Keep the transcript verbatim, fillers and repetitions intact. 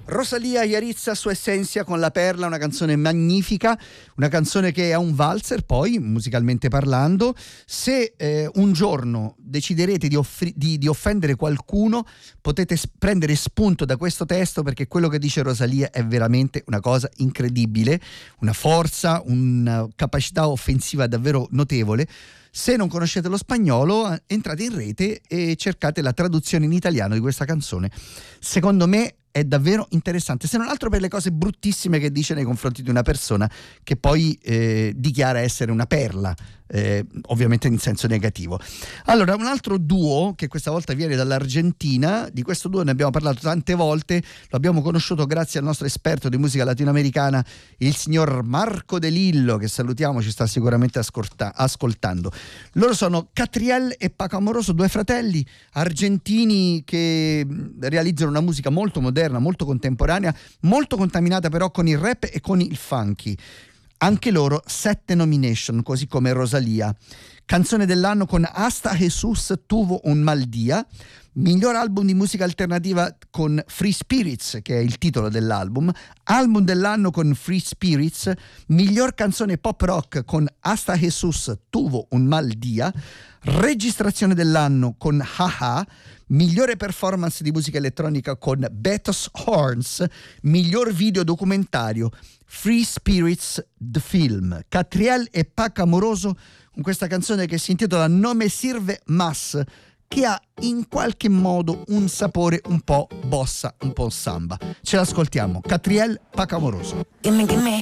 Rosalía Yaritza su Essentia con La Perla, una canzone magnifica, una canzone che è un valzer poi, musicalmente parlando. Se eh, un giorno deciderete di, offri- di, di offendere qualcuno, potete s- prendere spunto da questo testo, perché quello che dice Rosalía è veramente una cosa incredibile, una forza, una capacità offensiva davvero notevole. Se non conoscete lo spagnolo, entrate in rete e cercate la traduzione in italiano di questa canzone. Secondo me è davvero interessante, se non altro per le cose bruttissime che dice nei confronti di una persona che poi eh, dichiara essere una perla, eh, ovviamente in senso negativo. Allora, un altro duo che questa volta viene dall'Argentina, di questo duo ne abbiamo parlato tante volte, lo abbiamo conosciuto grazie al nostro esperto di musica latinoamericana, il signor Marco De Lillo, che salutiamo, ci sta sicuramente ascolta- ascoltando. Loro sono Catriel e Paco Amoroso, due fratelli argentini che realizzano una musica molto moderna, molto contemporanea, molto contaminata però con il rap e con il funky. Anche loro sette nomination, così come Rosalía. Canzone dell'anno con Hasta Jesús tuvo un mal día. Miglior album di musica alternativa con Free Spirits, che è il titolo dell'album. Album dell'anno con Free Spirits. Miglior canzone pop rock con Hasta Jesús tuvo un mal día. Registrazione dell'anno con Haha. Migliore performance di musica elettronica con Betos Horns. Miglior video documentario Free Spirits The Film. Catriel e Paco Amoroso con questa canzone che si intitola No me sirve más, che ha in qualche modo un sapore un po' bossa, un po' samba. Ce l'ascoltiamo. Catriel, Paco Amoroso. Gimme, gimme,